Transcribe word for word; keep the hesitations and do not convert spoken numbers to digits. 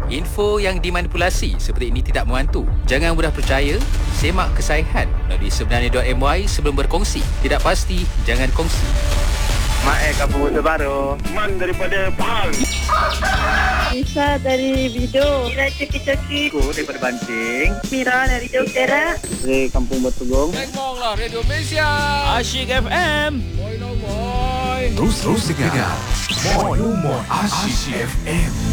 Info yang dimanipulasi seperti ini tidak membantu. Jangan mudah percaya. Semak kesahihan melalui sebenarnya dot my sebelum berkongsi. Tidak pasti, jangan kongsi. Mae Kampung Batu Baru. Man daripada Pahang. Isa dari Bido. Mira Coki-Coki. Aku daripada Banting. Mira dari Jog Tera. Dari Kampung Batu Gong. Tengok lah Radio Malaysia. Asyik F M. Boy no boy. Terus terus dengar More More Asyik F M.